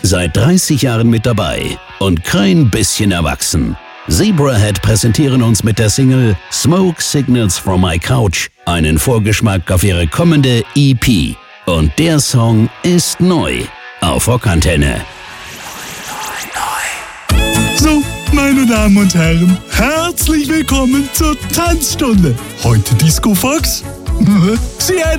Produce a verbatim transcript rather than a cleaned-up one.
Seit dreißig Jahren mit dabei und kein bisschen erwachsen. Zebrahead präsentieren uns mit der Single Smoke Signals from My Couch einen Vorgeschmack auf ihre kommende E P. Und der Song ist neu auf Rockantenne. So, meine Damen und Herren, herzlich willkommen zur Tanzstunde. Heute Disco Fox. Sie